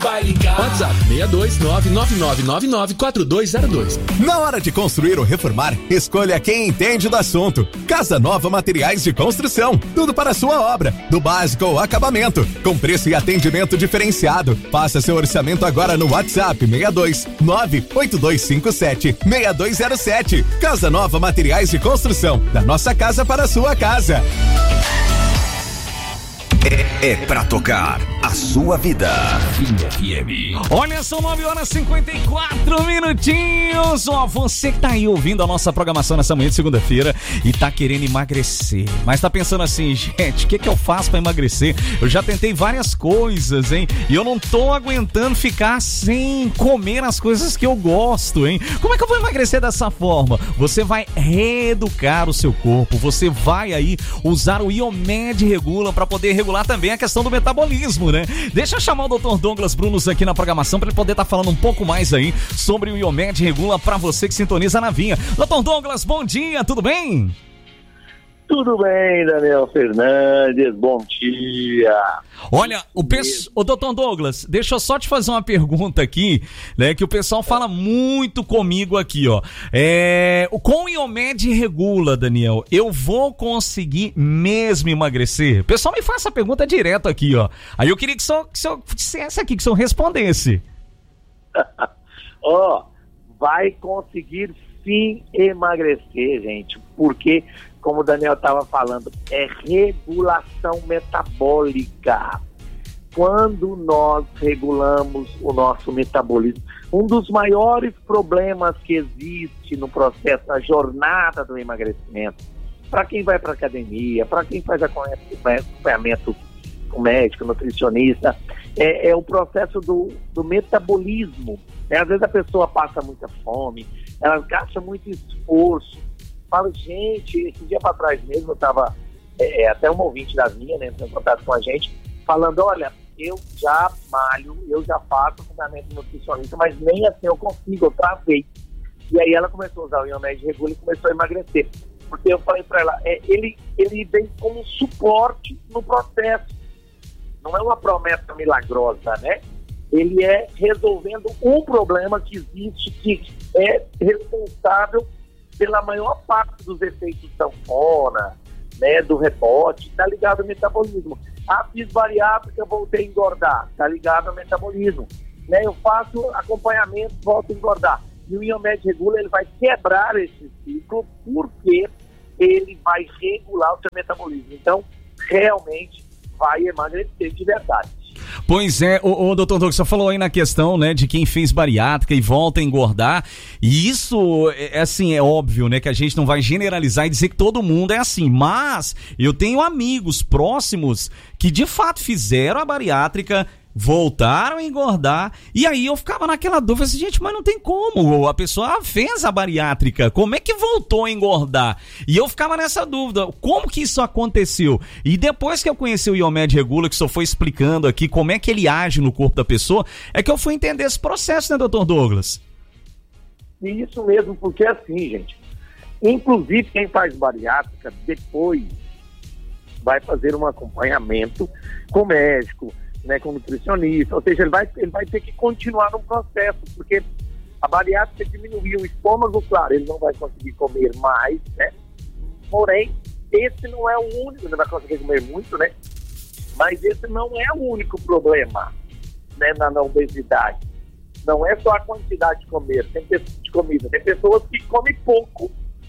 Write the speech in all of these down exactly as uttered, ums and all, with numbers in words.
Vai ligar. WhatsApp seis dois nove nove nove nove nove quatro dois zero dois. Na hora de construir ou reformar, escolha quem entende do assunto. Casa Nova Materiais de Construção. Tudo para a sua obra, do básico ao acabamento, com preço e atendimento diferenciado. Faça seu orçamento agora no WhatsApp seis dois nove oito dois cinco sete seis dois zero sete. Casa Nova Materiais de Construção. Da nossa casa para a sua casa. É, é pra tocar a sua vida. F M. Olha, são nove horas e cinquenta e quatro minutinhos. Ó, você que tá aí ouvindo a nossa programação nessa manhã de segunda-feira e tá querendo emagrecer, mas tá pensando assim, gente, o que que eu faço pra emagrecer? Eu já tentei várias coisas, hein? E eu não tô aguentando ficar sem comer as coisas que eu gosto, hein? Como é que eu vou emagrecer dessa forma? Você vai reeducar o seu corpo, você vai aí usar o Iomed Regula pra poder regular também a questão do metabolismo, né? Deixa eu chamar o doutor Douglas Brunos aqui na programação para ele poder estar tá falando um pouco mais aí sobre o Iomed Regula para você que sintoniza na vinha. doutor Douglas, bom dia, tudo bem? Tudo bem, Daniel Fernandes, bom dia. Olha, o, peço, o doutor Douglas, deixa eu só te fazer uma pergunta aqui, né, que o pessoal fala muito comigo aqui, ó. É, com o Iomed Regula, Daniel, eu vou conseguir mesmo emagrecer? O pessoal me faz essa pergunta direto aqui, ó. Aí eu queria que o senhor, que o senhor dissesse aqui, que o senhor respondesse. Ó, oh, vai conseguir sim emagrecer, gente, porque... como o Daniel estava falando, é regulação metabólica. Quando nós regulamos o nosso metabolismo, um dos maiores problemas que existe no processo, na jornada do emagrecimento, para quem vai para a academia, para quem faz acompanhamento com médico, nutricionista, é, é o processo do, do metabolismo. É, às vezes a pessoa passa muita fome, ela gasta muito esforço. Falo, gente, esse dia para trás mesmo eu estava, é, até uma ouvinte das minhas, né, entrando em contato com a gente, falando, olha, eu já malho, eu já faço acompanhamento nutricionista, mas nem assim eu consigo, eu travei. E aí ela começou a usar o Iomed Regula e começou a emagrecer. Porque eu falei para ela, é, ele, ele vem como suporte no processo. Não é uma promessa milagrosa, né? Ele é resolvendo um problema que existe, que é responsável pela maior parte dos efeitos sanfona, né, do rebote, está ligado ao metabolismo. Ah, fiz bariátrica, voltei a engordar, está ligado ao metabolismo. Né, eu faço acompanhamento, volto a engordar. E o Iomed Regula, ele vai quebrar esse ciclo, porque ele vai regular o seu metabolismo. Então, realmente, vai emagrecer de verdade. Pois é, o, o doutor Douglas, você falou aí na questão, né, de quem fez bariátrica e volta a engordar, e isso, é assim, é óbvio, né, que a gente não vai generalizar e dizer que todo mundo é assim, mas eu tenho amigos próximos que de fato fizeram a bariátrica, voltaram a engordar, e aí eu ficava naquela dúvida assim, gente, mas não tem como, a pessoa fez a bariátrica, como é que voltou a engordar? E eu ficava nessa dúvida, como que isso aconteceu? E depois que eu conheci o Iomed Regula, que o senhor foi explicando aqui como é que ele age no corpo da pessoa, é que eu fui entender esse processo, né, doutor Douglas? Isso mesmo, porque assim, gente, inclusive quem faz bariátrica depois vai fazer um acompanhamento com o médico, né, com nutricionista, ou seja, ele vai, ele vai ter que continuar no processo, porque a bariátrica diminuiu o estômago, claro, ele não vai conseguir comer mais, né, porém, esse não é o único, ele vai conseguir comer muito, né, mas esse não é o único problema, né, na, na obesidade, não é só a quantidade de comer, tem pessoas de comida, tem pessoas que comem pouco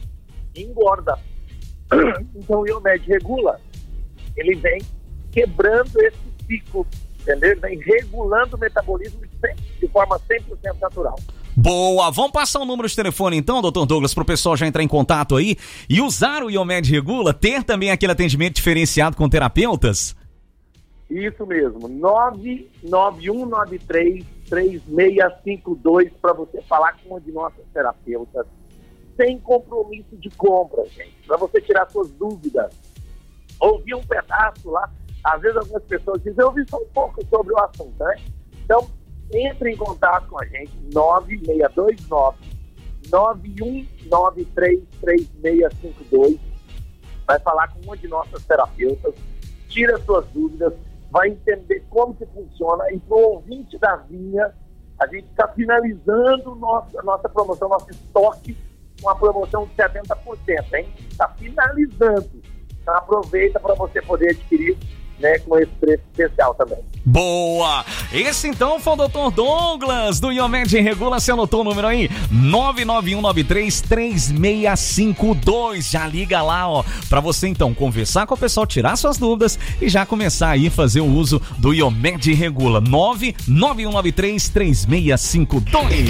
e engorda. Então o Iomed Regula, ele vem quebrando esse ciclo, entendeu? Vem regulando o metabolismo de forma cem por cento natural. Boa, vamos passar o número de telefone então, doutor Douglas, para o pessoal já entrar em contato aí e usar o Iomed Regula, ter também aquele atendimento diferenciado com terapeutas? Isso mesmo, nove nove um nove três três seis cinco dois para você falar com uma de nossas terapeutas, sem compromisso de compra, gente, para você tirar suas dúvidas, ouvir um pedaço lá. Às vezes algumas pessoas dizem, eu ouvi só um pouco sobre o assunto, né? Então, entre em contato com a gente, nove seis dois nove nove um nove três três seis cinco dois. Vai falar com uma de nossas terapeutas, tira suas dúvidas vai entender como que funciona. E para o ouvinte da Vinha, a gente está finalizando nossa, a nossa promoção, nosso estoque, com a promoção de setenta por cento, hein? Está finalizando. Então aproveita para você poder adquirir, né, com esse preço especial também. Boa! Esse então foi o doutor Douglas do Iomed Regula. Você anotou o número aí? nove nove um nove três três seis cinco dois. Já liga lá, ó, pra você então conversar com o pessoal, tirar suas dúvidas e já começar aí a fazer o uso do Iomed Regula. nove nove um nove três três seis cinco dois.